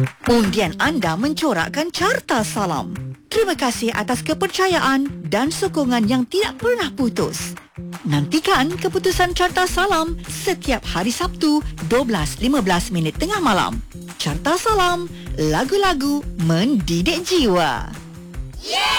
Undian anda mencorakkan Carta Salam. Terima kasih atas kepercayaan dan sokongan yang tidak pernah putus. Nantikan keputusan Carta Salam setiap hari Sabtu 12.15 tengah malam. Carta Salam, lagu-lagu mendidik jiwa. Yeah!